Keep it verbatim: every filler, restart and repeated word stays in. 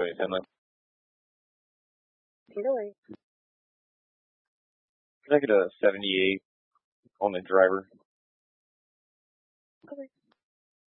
twentieth Finley. eight oh eight. Can I get a seventy-eight on the driver? Okay.